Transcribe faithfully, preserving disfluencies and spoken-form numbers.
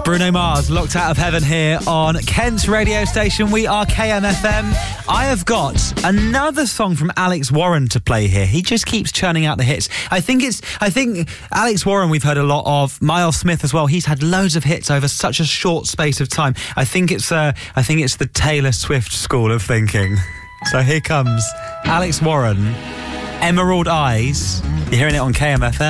Bruno Mars, Locked Out of Heaven here on Kent's radio station. We are K M F M. I have got another song from Alex Warren to play here. He just keeps churning out the hits. I think it's, I think Alex Warren we've heard a lot of. Miles Smith as well. He's had loads of hits over such a short space of time. I think it's, uh, I think it's the Taylor Swift school of thinking. So here comes Alex Warren, Emerald Eyes. You're hearing it on K M F M.